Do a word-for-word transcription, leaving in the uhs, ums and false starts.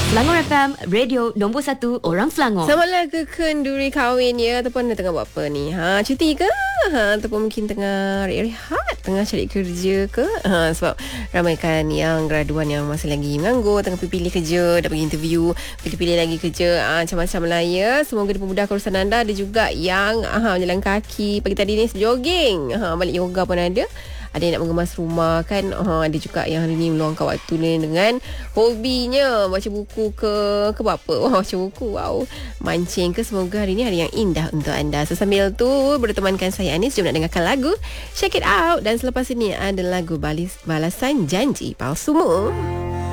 Selangor F M, radio nombor satu orang Selangor. Samalah ke kenduri kahwin ya, ataupun tengah buat apa ni? Ha, cuti ke? Ha, ataupun mungkin tengah rehat, tengah cari kerja ke? Ha, sebab ramai kan yang graduan yang masih lagi menganggur, tengah pilih kerja, dah pergi interview, pilih-pilih lagi kerja, ha, macam-macam lah ya. Semoga dipermudah urusan anda. Ada juga yang ha, jalan kaki, pagi tadi ni jogging, ha, balik yoga pun ada. Ada yang nak mengemas rumah kan, ha, ada juga yang hari ni meluangkan waktu ni dengan hobinya baca buku ke ke apa. Wah, baca buku, wow, mancing ke. Semoga hari ni hari yang indah untuk anda. So, sambil tu bertemankan saya Anis, jom nak dengarkan lagu Check It Out. Dan selepas ini ada lagu balis, Balasan Janji Palsumu.